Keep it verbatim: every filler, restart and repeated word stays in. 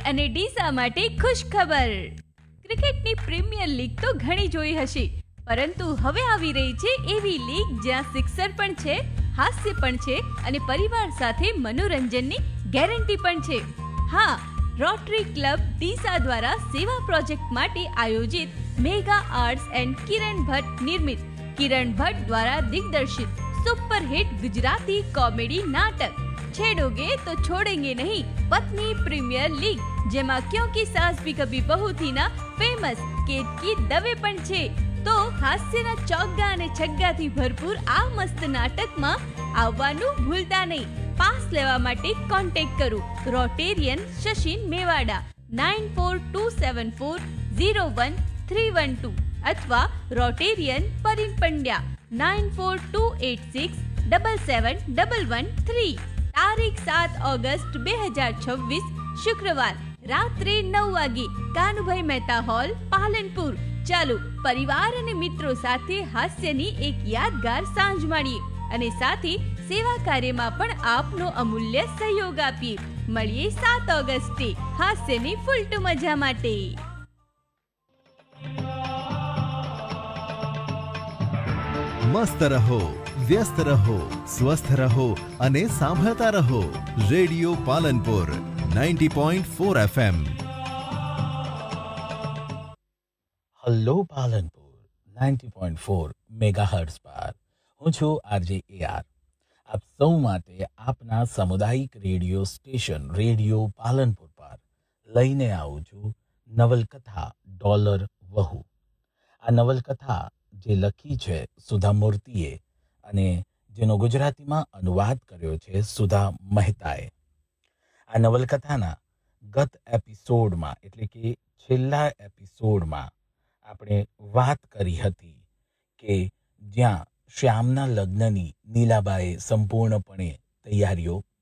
અને ડીસા માટે ખુશ ખબર. ક્રિકેટની પ્રીમિયર લીગ તો ઘણી જોઈ હશે, પરંતુ હવે આવી રહી છે એવી લીગ જ્યાં સિક્સર પણ છે, હાસ્ય પણ છે અને પરિવાર સાથે મનોરંજનની ગેરંટી પણ છે. હા, રોટરી ક્લબ ડીસા દ્વારા સેવા પ્રોજેક્ટ માટે આયોજિત મેગા આર્ટ્સ એન્ડ કિરણ ભટ્ટ નિર્મિત, કિરણ ભટ્ટ દ્વારા દિગ્દર્શિત સુપરહિટ ગુજરાતી કોમેડી નાટક છેડોગે તો છોડેંગે નહીં પત્ની પ્રીમિયર લીગ, જેમાં ક્યોંકि સાસ ભી કભી બહુ થી ના ફેમસ કેતકી દવે પણ છે. તો હાસ્યના ચોગ્ગા અને છગ્ગાથી ભરપૂર આ મસ્ત નાટકમાં આવવાનું ભૂલતા નહીં. પાસ લેવા માટે કોન્ટેક્ટ કરો Rotarian Shashin Mewada nine four two seven four zero one three one two અથવા Rotarian પરિન Pandya nine four two eight six double seven double one three. તારીખ સાત ઓગસ્ટ બે હજાર છવ્વીસ શુક્રવાર રાત્રે નવ વાગે કાનુભાઈ મહેતા હોલ, પાલનપુર. ચાલો પરિવાર અને મિત્રો સાથે હાસ્યની એક યાદગાર સાંજ માણીએ અને સાથે સેવા કાર્યમાં પણ આપનો અમૂલ્ય સહયોગ આપીએ. મળીએ સાત ઓગસ્ટે હાસ્યની ફૂલટુ મજા માટે. મસ્ત રહો, વ્યસ્ત રહો, સ્વસ્થ રહો અને સાંભળતા રહો radio Palanpur ninety point four F M. Hello Palanpur ninety point four megahertz પર હું છું આરજે એ આર. આપ સૌ માટે આપના સામુદાયિક રેડિયો સ્ટેશન રેડિયો પાલનપુર પર લઈને આવું છું નવલકથા ડોલર વહુ. આ નવલકથા જે લખી છે સુધા મૂર્તિએ અને જેનો ગુજરાતીમાં અનુવાદ કર્યો છે સુધા મહેતાએ. આ નવલકથાના ગત એપિસોડમાં એટલે કે છેલ્લા એપિસોડમાં આપણે વાત કરી હતી કે જ્યાં શ્યામના લગ્નની નીલાબાએ સંપૂર્ણપણે તૈયારીઓ